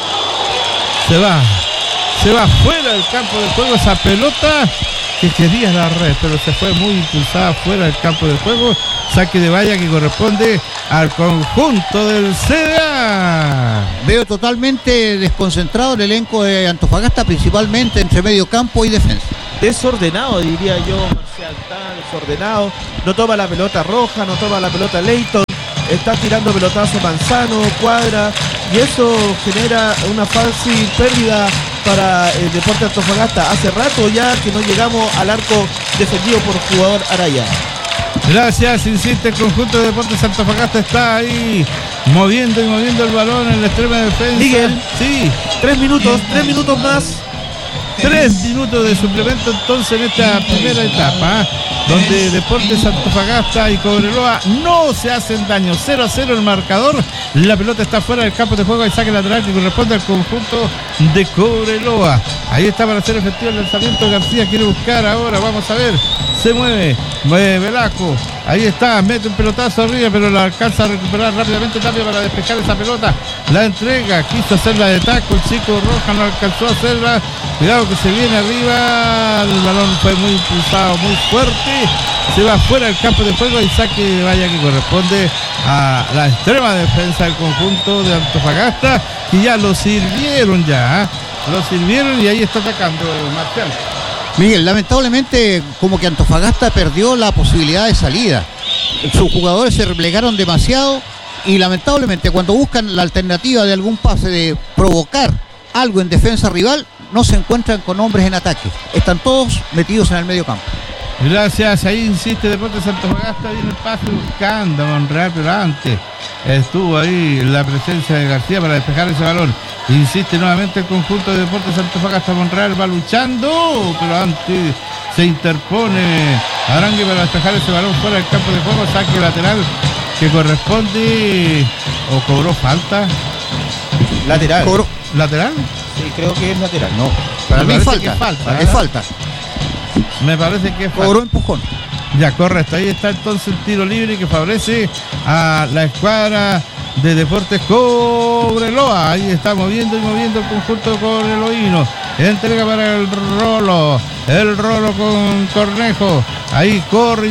Se va fuera del campo de juego esa pelota que quería la red, pero se fue muy impulsada fuera del campo de juego. Saque de valla que corresponde al conjunto del CDA. Veo totalmente desconcentrado el elenco de Antofagasta, principalmente entre medio campo y defensa. Desordenado, diría yo, Marcial, está desordenado. No toma la pelota Roja, no toma la pelota Leighton. Está tirando pelotazo Manzano, Cuadra, y eso genera una fácil pérdida para el Deportes Antofagasta. Hace rato ya que no llegamos al arco defendido por jugador Araya. Gracias, insiste el conjunto de Deportes Antofagasta, está ahí moviendo el balón en la extrema defensa. Miguel, sí, 3 minutos más. 3 minutos de suplemento entonces en esta primera etapa, donde Deportes Antofagasta y Cobreloa no se hacen daño. 0-0 el marcador. La pelota está fuera del campo de juego. Hay saque lateral que corresponde al conjunto de Cobreloa. Ahí está para hacer efectivo el lanzamiento. García quiere buscar ahora. Vamos a ver. Se mueve Velasco. Ahí está. Mete un pelotazo arriba, pero la alcanza a recuperar rápidamente Tapia para despejar esa pelota. La entrega. Quiso hacerla de taco. El chico Roja no alcanzó a hacerla. Cuidado que se viene arriba. El balón fue muy impulsado, muy fuerte. Se va fuera del campo de juego y saque de valla que corresponde a la extrema defensa del conjunto de Antofagasta, que ya lo sirvieron y ahí está atacando Marcial. Miguel, lamentablemente como que Antofagasta perdió la posibilidad de salida. Sus jugadores se replegaron demasiado y lamentablemente cuando buscan la alternativa de algún pase, de provocar algo en defensa rival, no se encuentran con hombres en ataque. Están todos metidos en el medio campo. Gracias, ahí insiste Deportes Antofagasta, viene el pase buscando a Monreal, pero antes estuvo ahí la presencia de García para despejar ese balón. Insiste nuevamente el conjunto de Deportes Antofagasta. Monreal va luchando, pero antes se interpone Arangue para despejar ese balón fuera del campo de juego. Saque lateral que corresponde, o cobró falta. Lateral. Cobró. ¿Lateral? Sí, creo que es lateral. No, para mí parece falta. que Es falta. Me parece que es falta. Cobró empujón. Ya, correcto. Ahí está entonces el tiro libre que favorece a la escuadra de Deportes Cobreloa. Ahí está moviendo el conjunto cobreloíno. Entrega para el Rolo con Cornejo. Ahí corre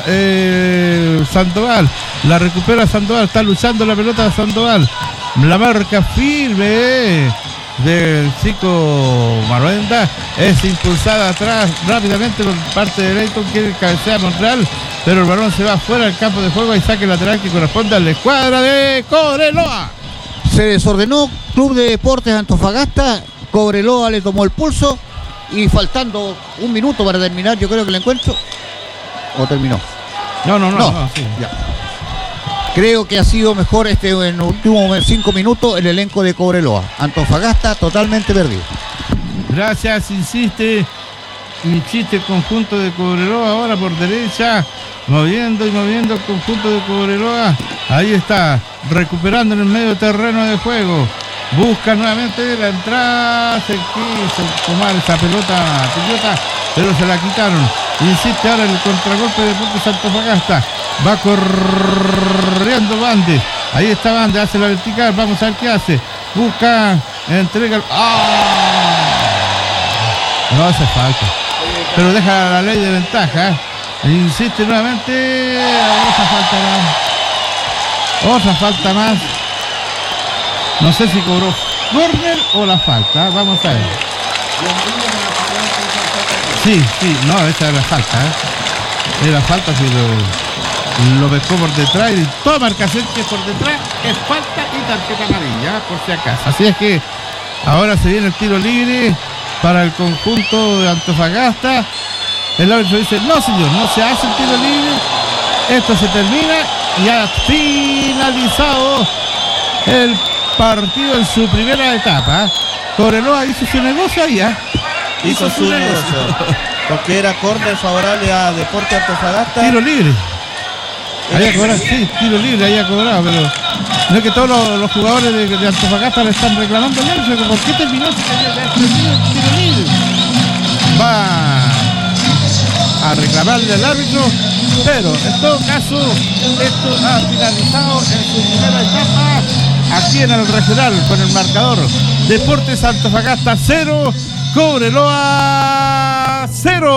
Sandoval. La recupera Sandoval. Está luchando la pelota de Sandoval. La marca firme del chico Maruenda es impulsada atrás rápidamente por parte de Leighton, quiere cabecear Monreal, pero el balón se va fuera del campo de juego y saque lateral que corresponde a la escuadra de Cobreloa. Se desordenó Club de Deportes Antofagasta. Cobreloa le tomó el pulso y faltando un minuto para terminar, yo creo que el encuentro. ¿O terminó? No, sí. Ya. Creo que ha sido mejor en los últimos 5 minutos el elenco de Cobreloa. Antofagasta totalmente perdido. Gracias, insiste el conjunto de Cobreloa ahora por derecha, moviendo el conjunto de Cobreloa. Ahí está, recuperando en el medio terreno de juego. Busca nuevamente la entrada, se quiso tomar esa pelota, pero se la quitaron. Insiste ahora el contragolpe de Deportes Antofagasta. Va corriendo Bandes. Ahí está Bandes, hace la vertical. Vamos a ver qué hace. Busca, entrega. No hace falta. Pero deja la ley de ventaja. Insiste nuevamente. Otra falta más. No sé si cobró córner o la falta. Vamos a ver. Sí, no, esa era falta. Era falta si lo pescó por detrás y toda marcación que es por detrás es falta y tarjeta amarilla, por si acaso. Así es que ahora se viene el tiro libre para el conjunto de Antofagasta. El árbitro dice, no señor, no se hace el tiro libre. Esto se termina y ha finalizado el partido en su primera etapa. Cobreloa hizo su negocio ahí, hizo su negocio. Porque era córner favorable a Deportes Antofagasta. Tiro libre. Había cobrado, sí, tiro libre, había cobrado, pero no es que todos los jugadores de Antofagasta le están reclamando el árbitro. ¿Por qué terminó si tiro libre? Va a reclamarle al árbitro, pero en todo caso esto ha finalizado en su primera etapa aquí en el regional con el marcador Deportes Antofagasta 0, Cobreloa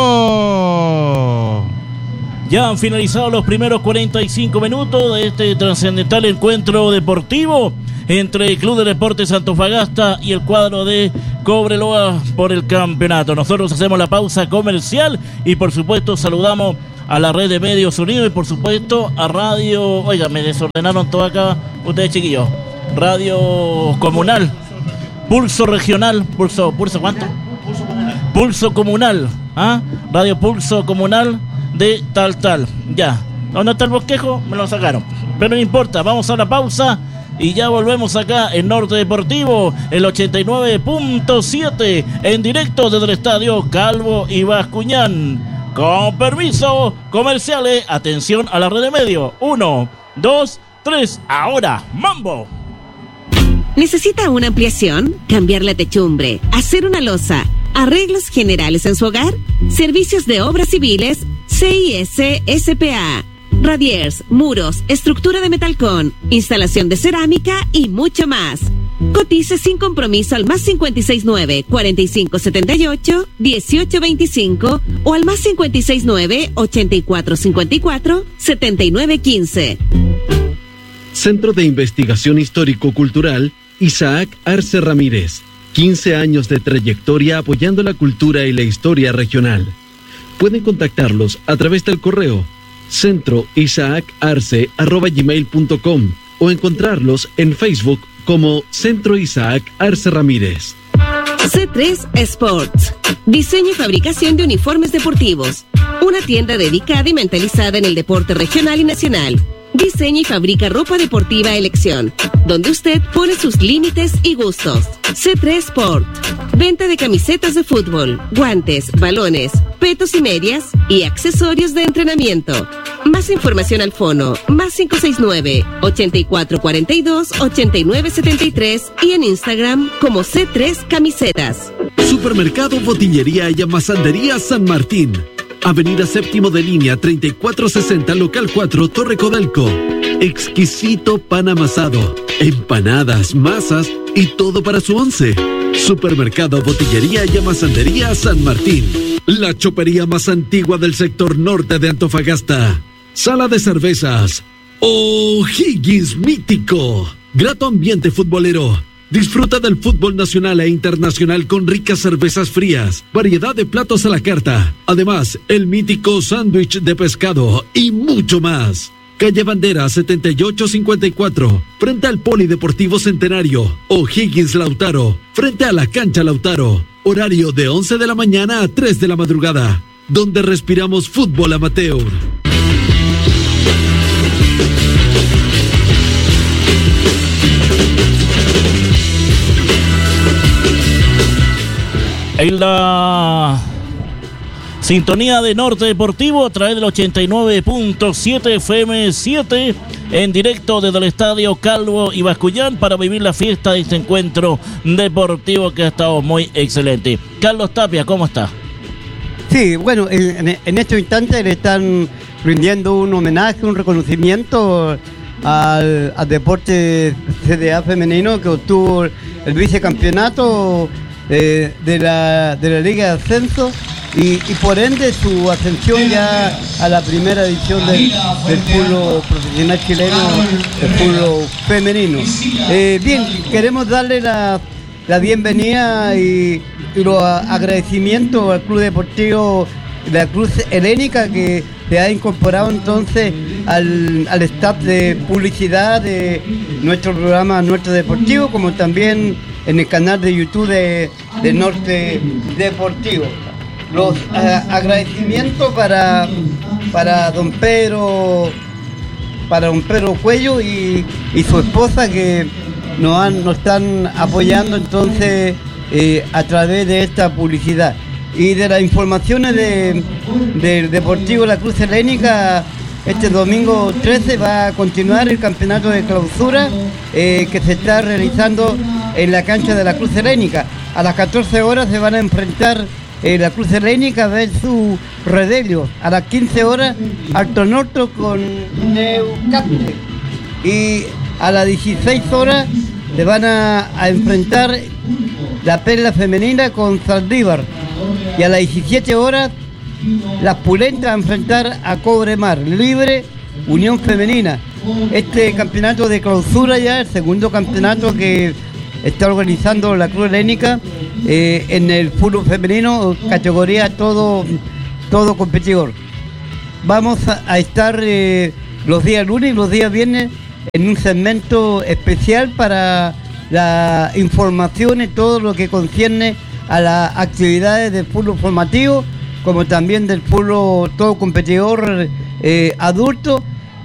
0. Ya han finalizado los primeros 45 minutos de este trascendental encuentro deportivo entre el Club de Deportes Antofagasta y el cuadro de Cobreloa por el campeonato. Nosotros hacemos la pausa comercial y por supuesto saludamos a la red de Medios Unidos y por supuesto a Radio... Oiga, me desordenaron todo acá ustedes, chiquillos. Radio Comunal, Pulso Regional, Pulso ¿cuánto? Pulso Comunal, Radio Pulso Comunal de tal. Ya, ¿dónde está el bosquejo? Me lo sacaron, pero no importa, vamos a la pausa y ya volvemos acá en Norte Deportivo, el 89.7 en directo desde el estadio Calvo y Bascuñán. Con permiso, comerciales, atención a la red de medio. 1, 2, 3, ahora, mambo. ¿Necesita una ampliación? ¿Cambiar la techumbre? ¿Hacer una losa? ¿Arreglos generales en su hogar? Servicios de obras civiles, CIS S.p.A. Radiers, muros, estructura de metalcón, instalación de cerámica y mucho más. Cotice sin compromiso al más 569-4578-1825 o al más 569-8454-7915. Centro de Investigación Histórico-Cultural Isaac Arce Ramírez. 15 años de trayectoria apoyando la cultura y la historia regional. Pueden contactarlos a través del correo centroisaacarce@gmail.com o encontrarlos en Facebook como Centro Isaac Arce Ramírez. C3 Sports. Diseño y fabricación de uniformes deportivos. Una tienda dedicada y mentalizada en el deporte regional y nacional. Diseña y fabrica ropa deportiva a elección, donde usted pone sus límites y gustos. C3 Sport. Venta de camisetas de fútbol, guantes, balones, petos y medias y accesorios de entrenamiento. Más información al fono, más 569-8442-8973 y en Instagram como C3 Camisetas. Supermercado Botillería y Amasandería San Martín. Avenida Séptimo de Línea 3460, local 4, Torre Codelco. Exquisito pan amasado, empanadas, masas y todo para su once. Supermercado Botillería y Amasandería San Martín. La chopería más antigua del sector norte de Antofagasta. Sala de cervezas O'Higgins Mítico. Grato ambiente futbolero. Disfruta del fútbol nacional e internacional con ricas cervezas frías, variedad de platos a la carta. Además, el mítico sándwich de pescado y mucho más. Calle Bandera 7854, frente al Polideportivo Centenario. O'Higgins Lautaro, frente a la cancha Lautaro. Horario de 11 de la mañana a 3 de la madrugada, donde respiramos fútbol amateur. En la sintonía de Norte Deportivo a través del 89.7 FM7 en directo desde el estadio Calvo y Bascuñán para vivir la fiesta de este encuentro deportivo que ha estado muy excelente. Carlos Tapia, ¿cómo está? Sí, bueno, en este instante le están rindiendo un homenaje, un reconocimiento al deporte CDA femenino que obtuvo el vicecampeonato de la Liga de Ascenso y por ende su ascensión ya a la primera edición del fútbol profesional chileno, el fútbol femenino. Bien, queremos darle la bienvenida y los agradecimientos al Club Deportivo de la Cruz Helénica, que se ha incorporado entonces al staff de publicidad de nuestro programa Nuestro Deportivo, como también en el canal de YouTube de de Norte Deportivo. Los agradecimientos para don Pedro Cuello y su esposa que nos están apoyando entonces a través de esta publicidad. Y de las informaciones del Deportivo La Cruz Helénica, este domingo 13 va a continuar el campeonato de clausura que se está realizando en la cancha de La Cruz Helénica. A las 14 horas se van a enfrentar La Cruz Helénica versus Redelio. A las 15 horas Alto Norte con Neucapte. Y a las 16 horas se van a enfrentar la Perla Femenina con Saldívar. Y a las 17 horas las Pulentas a enfrentar a Cobre Mar Libre, Unión Femenina. Este campeonato de clausura ya, el segundo campeonato que está organizando la Cruz Helénica en el fútbol femenino, categoría todo competidor. Vamos a estar los días lunes y los días viernes en un segmento especial para la información y todo lo que concierne a las actividades del fútbol formativo, como también del fútbol todo competidor adulto